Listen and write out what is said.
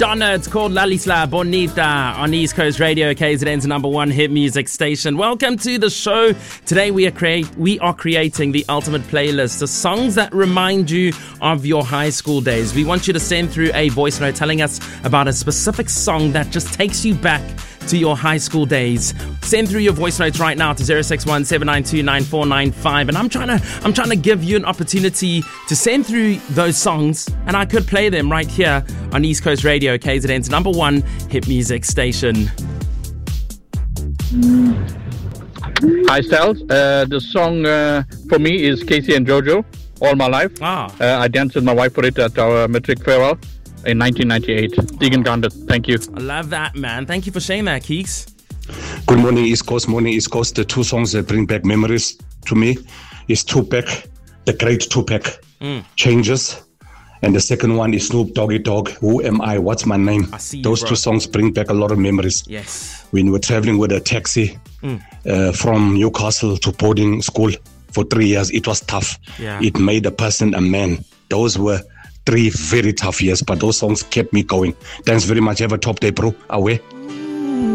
Donna, it's called Lalisla Bonita on East Coast Radio, KZN's #1 hit music station. Welcome to the show. Today we are creating the ultimate playlist, the songs that remind you of your high school days. We want you to send through a voice note telling us about a specific song that just takes you back to your high school days. Send through your voice notes right now to 061 792 9495, and I'm trying to give you an opportunity to send through those songs, and I could play them right here on East Coast Radio, KZN's #1 hit music station. Hi, Styles. The song for me is Casey and Jojo, All My Life. I danced with my wife for it at our matric farewell in 1998. Deegan Gandit, thank you. I love that, man. Thank you for sharing that, Keeks. Good morning, East Coast. Morning, East Coast. The two songs that bring back memories to me is Tupac, the great Tupac, Changes. And the second one is Snoop Doggy Dogg, Who Am I? What's My Name? I see you, Those bro. two songs bring back a lot of memories. Yes. When we were traveling with a taxi from Newcastle to boarding school for 3 years, it was tough. Yeah. It made a person a man. Those were 3 very tough years, but those songs kept me going. Thanks very much. Have a top day, bro. Away.